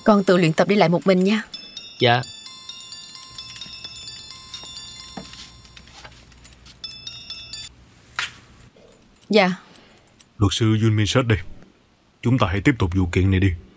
Con tự luyện tập đi lại một mình nha. Dạ. Dạ. Luật sư Yun Min Sét đây. Chúng ta hãy tiếp tục vụ kiện này đi.